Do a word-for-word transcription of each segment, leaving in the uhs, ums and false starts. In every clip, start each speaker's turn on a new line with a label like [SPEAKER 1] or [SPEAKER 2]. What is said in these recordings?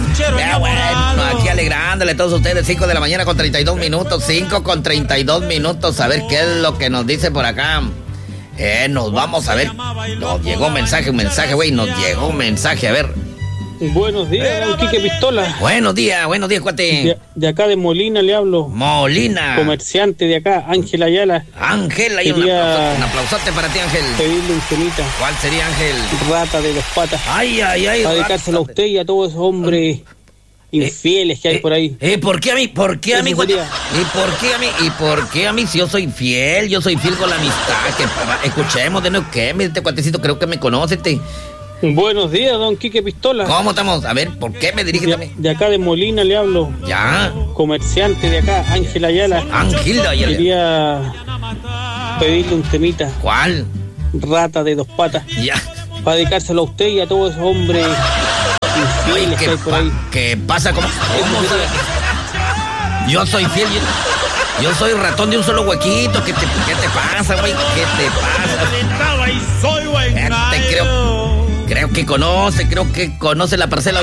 [SPEAKER 1] Ya, bueno, aquí alegrándole a todos ustedes, cinco de la mañana con treinta y dos minutos, cinco con treinta y dos minutos, a ver qué es lo que nos dice por acá. Eh, nos vamos a ver, nos llegó un mensaje, un mensaje, güey, nos llegó un mensaje, a ver.
[SPEAKER 2] Buenos días, don Quique Pistola.
[SPEAKER 1] Buenos días, buenos días, cuate.
[SPEAKER 2] De, de acá de Molina le hablo.
[SPEAKER 1] Molina.
[SPEAKER 2] Comerciante de acá, Ángel Ayala.
[SPEAKER 1] Ángel, hay un, aplauso, un aplausote para ti, Ángel.
[SPEAKER 2] Pedirle un temita.
[SPEAKER 1] ¿Cuál sería, Ángel?
[SPEAKER 2] Rata de dos patas.
[SPEAKER 1] Ay, ay, ay.
[SPEAKER 2] Para dedicárselo a usted y a todos esos hombres infieles que hay
[SPEAKER 1] eh,
[SPEAKER 2] por ahí.
[SPEAKER 1] Eh, ¿Por qué a mí? ¿Por qué a mí? ¿Y por qué a mí? ¿Y por qué a mí? Si yo soy fiel, yo soy fiel con la amistad. Que, escuchemos de nuevo, ¿qué? Este cuatecito creo que me conoce, te...
[SPEAKER 2] Buenos días, don Quique Pistola.
[SPEAKER 1] ¿Cómo estamos? A ver, ¿por qué me diriges
[SPEAKER 2] de,
[SPEAKER 1] a mí?
[SPEAKER 2] De acá de Molina le hablo.
[SPEAKER 1] Ya.
[SPEAKER 2] Comerciante de acá, Ángel Ayala.
[SPEAKER 1] Ángel Ayala.
[SPEAKER 2] Quería pedirle un temita.
[SPEAKER 1] ¿Cuál?
[SPEAKER 2] Rata de dos patas.
[SPEAKER 1] Ya.
[SPEAKER 2] Para dedicárselo a usted y a todos esos hombres infieles que hay por ahí.
[SPEAKER 1] ¿Qué pasa? ¿Cómo? ¿Cómo sabe? Yo soy fiel, yo, yo soy ratón de un solo huequito. ¿Qué te, qué te pasa, güey? ¿Qué te pasa? Te creo... Creo que conoce, creo que conoce la parcela hoy.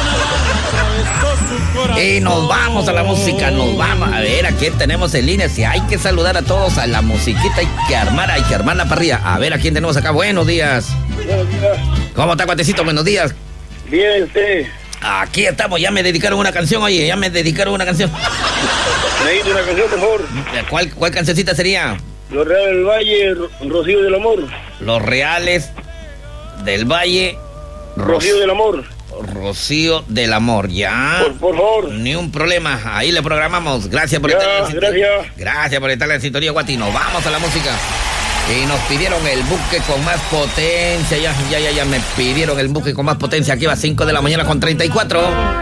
[SPEAKER 1] Y nos vamos a la música, nos vamos. A ver, ¿a quién tenemos en línea? Si hay que saludar a todos a la musiquita, hay que armar, hay que armar la parrilla. A ver, ¿a quién tenemos acá? Buenos días.
[SPEAKER 3] Buenos días.
[SPEAKER 1] ¿Cómo está, cuatecito? Buenos días.
[SPEAKER 3] Bien, usted.
[SPEAKER 1] Aquí estamos, ya me dedicaron una canción, oye, ya me dedicaron una canción.
[SPEAKER 3] Necesito una canción, por favor.
[SPEAKER 1] ¿Cuál, cuál cancioncita sería?
[SPEAKER 3] Los Reales del Valle, Rocío del Amor.
[SPEAKER 1] Los Reales del Valle,
[SPEAKER 3] Rocío del Amor.
[SPEAKER 1] Rocío del Amor, ya.
[SPEAKER 3] Por, por favor.
[SPEAKER 1] Ni un problema, ahí le programamos. Gracias por
[SPEAKER 3] ya,
[SPEAKER 1] estar en la sintonía.
[SPEAKER 3] Gracias.
[SPEAKER 1] Gracias por estar en la sintonía, Guati. Nos vamos a la música. Y nos pidieron el buque con más potencia. Ya, ya, ya, ya me pidieron el buque con más potencia. Aquí va cinco de la mañana con treinta y cuatro.